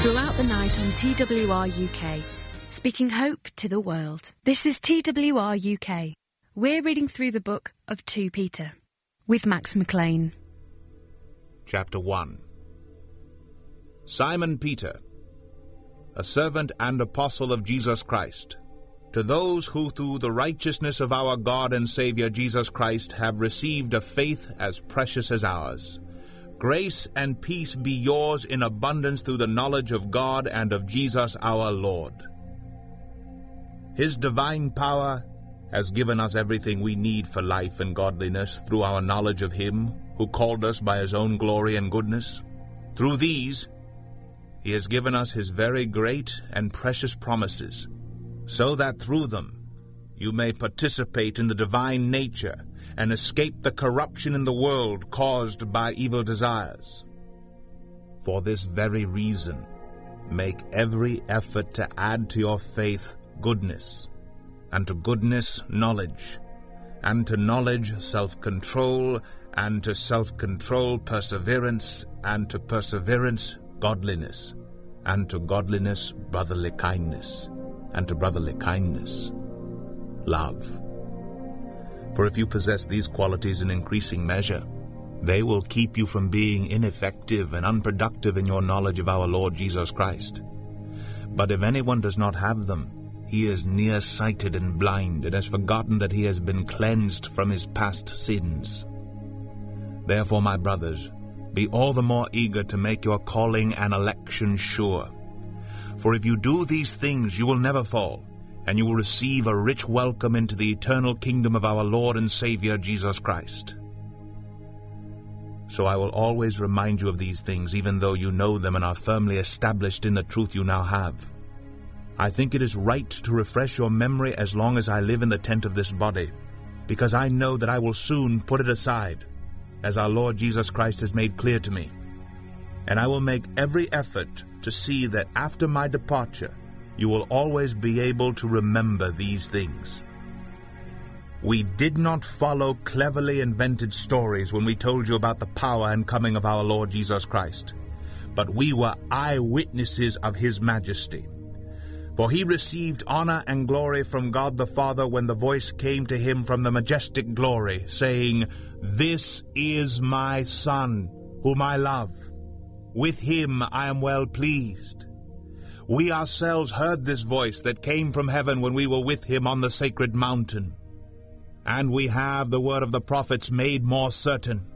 Throughout the night on TWR UK, speaking hope to the world. This is TWR UK. We're reading through the book of 2 Peter with Max McLean. Chapter 1. Simon Peter, a servant and apostle of Jesus Christ, to those who through the righteousness of our God and Saviour Jesus Christ have received a faith as precious as ours. Grace and peace be yours in abundance through the knowledge of God and of Jesus our Lord. His divine power has given us everything we need for life and godliness through our knowledge of Him who called us by His own glory and goodness. Through these, He has given us His very great and precious promises, so that through them you may participate in the divine nature and escape the corruption in the world caused by evil desires. For this very reason, make every effort to add to your faith goodness, and to goodness knowledge, and to knowledge self-control, and to self-control perseverance, and to perseverance godliness, and to godliness brotherly kindness, and to brotherly kindness love. For if you possess these qualities in increasing measure, they will keep you from being ineffective and unproductive in your knowledge of our Lord Jesus Christ. But if anyone does not have them, he is nearsighted and blind, and has forgotten that he has been cleansed from his past sins. Therefore, my brothers, be all the more eager to make your calling and election sure. For if you do these things, you will never fall, and you will receive a rich welcome into the eternal kingdom of our Lord and Saviour Jesus Christ. So I will always remind you of these things, even though you know them and are firmly established in the truth you now have. I think it is right to refresh your memory as long as I live in the tent of this body, because I know that I will soon put it aside, as our Lord Jesus Christ has made clear to me. And I will make every effort to see that after my departure, you will always be able to remember these things. We did not follow cleverly invented stories when we told you about the power and coming of our Lord Jesus Christ, but we were eyewitnesses of His majesty. For He received honor and glory from God the Father when the voice came to Him from the majestic glory, saying, "This is my Son, whom I love. With Him I am well pleased." We ourselves heard this voice that came from heaven when we were with Him on the sacred mountain. And we have the word of the prophets made more certain,